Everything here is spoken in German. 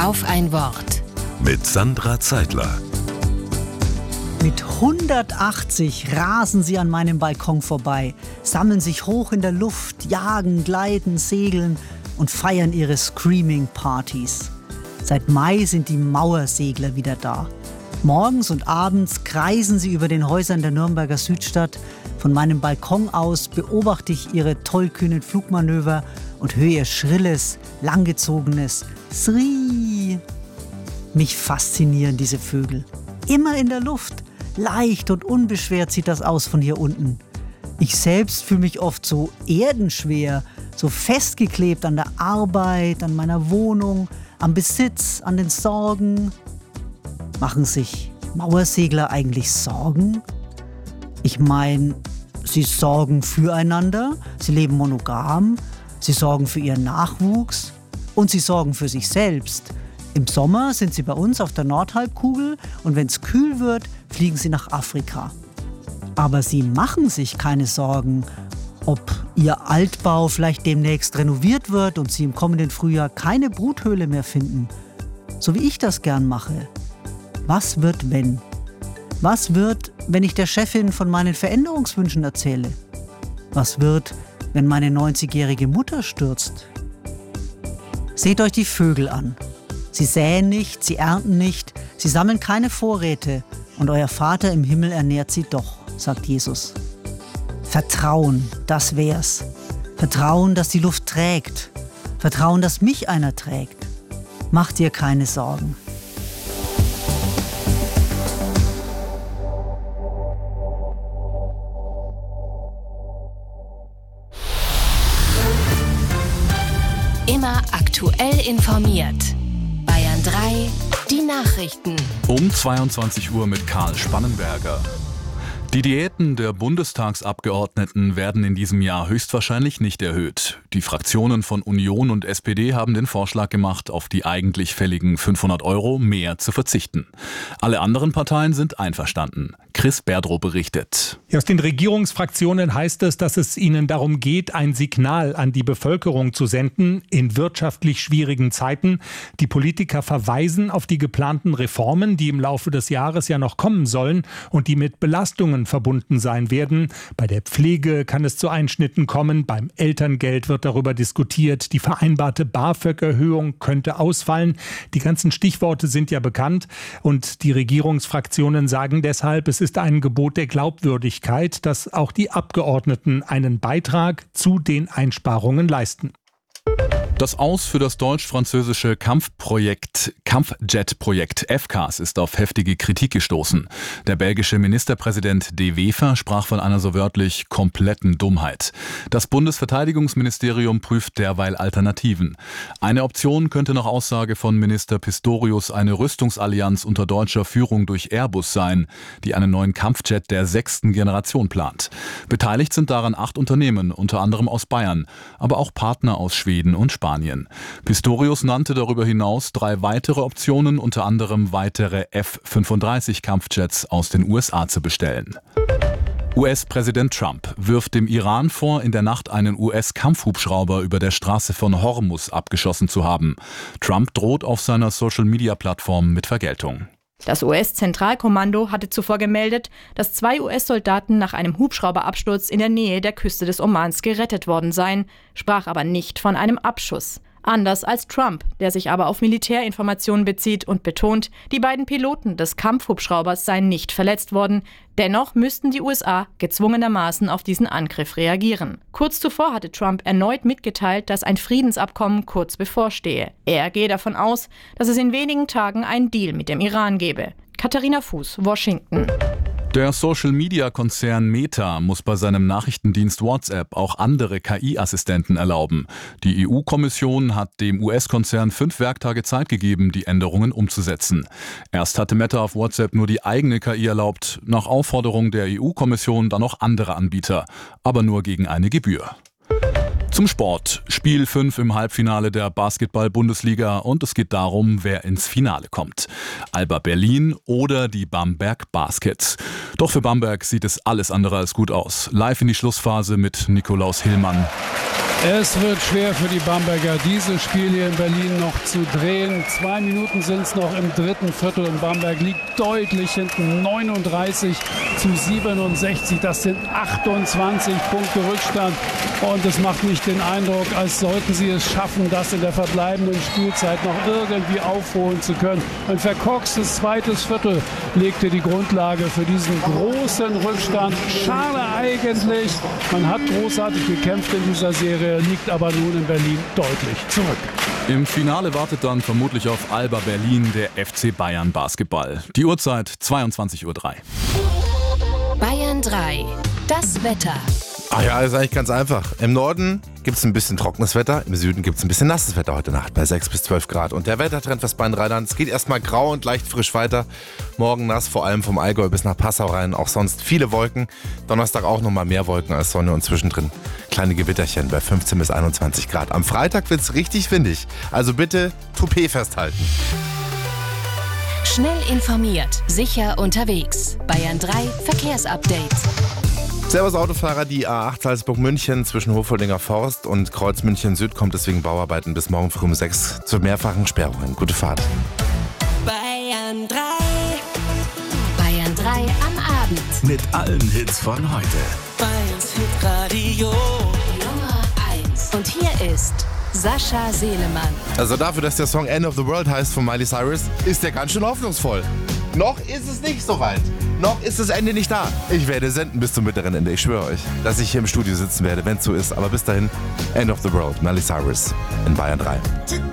Auf ein Wort. Mit Sandra Zeidler. Mit 180 rasen sie an meinem Balkon vorbei, sammeln sich hoch in der Luft, jagen, gleiten, segeln und feiern ihre Screaming-Partys. Seit Mai sind die Mauersegler wieder da. Morgens und abends kreisen sie über den Häusern der Nürnberger Südstadt. Von meinem Balkon aus beobachte ich ihre tollkühnen Flugmanöver und höre ihr schrilles, langgezogenes Sri. Mich faszinieren diese Vögel. Immer in der Luft. Leicht und unbeschwert sieht das aus von hier unten. Ich selbst fühle mich oft so erdenschwer, so festgeklebt an der Arbeit, an meiner Wohnung, am Besitz, an den Sorgen. Machen sich Mauersegler eigentlich Sorgen? Ich meine, sie sorgen füreinander, sie leben monogam, sie sorgen für ihren Nachwuchs und sie sorgen für sich selbst. Im Sommer sind sie bei uns auf der Nordhalbkugel und wenn es kühl wird, fliegen sie nach Afrika. Aber sie machen sich keine Sorgen, ob ihr Altbau vielleicht demnächst renoviert wird und sie im kommenden Frühjahr keine Bruthöhle mehr finden. So wie ich das gern mache. Was wird, wenn? Was wird, wenn ich der Chefin von meinen Veränderungswünschen erzähle? Was wird, wenn meine 90-jährige Mutter stürzt? Seht euch die Vögel an. Sie säen nicht, sie ernten nicht, sie sammeln keine Vorräte und euer Vater im Himmel ernährt sie doch, sagt Jesus. Vertrauen, das wär's. Vertrauen, dass die Luft trägt. Vertrauen, dass mich einer trägt. Macht dir keine Sorgen. Immer aktuell informiert. Bayern 3, die Nachrichten. Um 22 Uhr mit Karl Spannenberger. Die Diäten der Bundestagsabgeordneten werden in diesem Jahr höchstwahrscheinlich nicht erhöht. Die Fraktionen von Union und SPD haben den Vorschlag gemacht, auf die eigentlich fälligen 500 € mehr zu verzichten. Alle anderen Parteien sind einverstanden. Chris Berdrow berichtet. Aus den Regierungsfraktionen heißt es, dass es ihnen darum geht, ein Signal an die Bevölkerung zu senden in wirtschaftlich schwierigen Zeiten. Die Politiker verweisen auf die geplanten Reformen, die im Laufe des Jahres ja noch kommen sollen und die mit Belastungen verbunden sein werden. Bei der Pflege kann es zu Einschnitten kommen, beim Elterngeld wird darüber diskutiert, die vereinbarte BAföG-Erhöhung könnte ausfallen. Die ganzen Stichworte sind ja bekannt und die Regierungsfraktionen sagen deshalb, es ist ein Gebot der Glaubwürdigkeit, dass auch die Abgeordneten einen Beitrag zu den Einsparungen leisten. Das Aus für das deutsch-französische Kampfjet-Projekt FCAS ist auf heftige Kritik gestoßen. Der belgische Ministerpräsident De Wever sprach von einer so wörtlich kompletten Dummheit. Das Bundesverteidigungsministerium prüft derweil Alternativen. Eine Option könnte nach Aussage von Minister Pistorius eine Rüstungsallianz unter deutscher Führung durch Airbus sein, die einen neuen Kampfjet der 6. Generation plant. Beteiligt sind daran 8 Unternehmen, unter anderem aus Bayern, aber auch Partner aus Schweden und Spanien. Pistorius nannte darüber hinaus 3 weitere Optionen, unter anderem weitere F-35 Kampfjets aus den USA zu bestellen. US-Präsident Trump wirft dem Iran vor, in der Nacht einen US-Kampfhubschrauber über der Straße von Hormuz abgeschossen zu haben. Trump droht auf seiner Social-Media-Plattform mit Vergeltung. Das US-Zentralkommando hatte zuvor gemeldet, dass 2 US-Soldaten nach einem Hubschrauberabsturz in der Nähe der Küste des Omans gerettet worden seien, sprach aber nicht von einem Abschuss. Anders als Trump, der sich aber auf Militärinformationen bezieht und betont, die beiden Piloten des Kampfhubschraubers seien nicht verletzt worden. Dennoch müssten die USA gezwungenermaßen auf diesen Angriff reagieren. Kurz zuvor hatte Trump erneut mitgeteilt, dass ein Friedensabkommen kurz bevorstehe. Er gehe davon aus, dass es in wenigen Tagen einen Deal mit dem Iran gebe. Katharina Fuß, Washington. Der Social-Media-Konzern Meta muss bei seinem Nachrichtendienst WhatsApp auch andere KI-Assistenten erlauben. Die EU-Kommission hat dem US-Konzern 5 Werktage Zeit gegeben, die Änderungen umzusetzen. Erst hatte Meta auf WhatsApp nur die eigene KI erlaubt, nach Aufforderung der EU-Kommission dann noch andere Anbieter, aber nur gegen eine Gebühr. Zum Sport. Spiel 5 im Halbfinale der Basketball-Bundesliga und es geht darum, wer ins Finale kommt. Alba Berlin oder die Bamberg Baskets. Doch für Bamberg sieht es alles andere als gut aus. Live in die Schlussphase mit Nikolaus Hillmann. Es wird schwer für die Bamberger, dieses Spiel hier in Berlin noch zu drehen. 2 Minuten sind es noch im dritten Viertel und Bamberg liegt deutlich hinten. 39-67, das sind 28 Punkte Rückstand. Und es macht nicht den Eindruck, als sollten sie es schaffen, das in der verbleibenden Spielzeit noch irgendwie aufholen zu können. Ein verkorkstes zweites Viertel legte die Grundlage für diesen großen Rückstand. Schade eigentlich, man hat großartig gekämpft in dieser Serie, liegt aber nun in Berlin deutlich zurück. Im Finale wartet dann vermutlich auf Alba Berlin der FC Bayern Basketball. Die Uhrzeit 22:03 Uhr. Bayern 3. Das Wetter. Ach ja, ist eigentlich ganz einfach. Im Norden gibt es ein bisschen trockenes Wetter, im Süden gibt es ein bisschen nasses Wetter heute Nacht bei 6 bis 12 Grad. Und der Wettertrend fürs Bayern-Rheinland, es geht erstmal grau und leicht frisch weiter. Morgen nass, vor allem vom Allgäu bis nach Passau rein. Auch sonst viele Wolken. Donnerstag auch nochmal mehr Wolken als Sonne und zwischendrin kleine Gewitterchen bei 15 bis 21 Grad. Am Freitag wird es richtig windig. Also bitte Toupet festhalten. Schnell informiert, sicher unterwegs. Bayern 3 Verkehrsupdate. Servus Autofahrer, die A8 Salzburg-München zwischen Hofoldinger Forst und Kreuz München Süd kommt deswegen Bauarbeiten bis morgen früh um 6 zu mehrfachen Sperrungen. Gute Fahrt. Bayern 3. Bayern 3 am Abend. Mit allen Hits von heute. Bayerns Hitradio Nummer 1. Und hier ist Sascha Selemann. Also dafür, dass der Song End of the World heißt von Miley Cyrus, ist der ganz schön hoffnungsvoll. Noch ist es nicht so weit. Noch ist das Ende nicht da. Ich werde senden bis zum mittleren Ende. Ich schwöre euch, dass ich hier im Studio sitzen werde, wenn es so ist. Aber bis dahin, End of the World, Miley Cyrus in Bayern 3.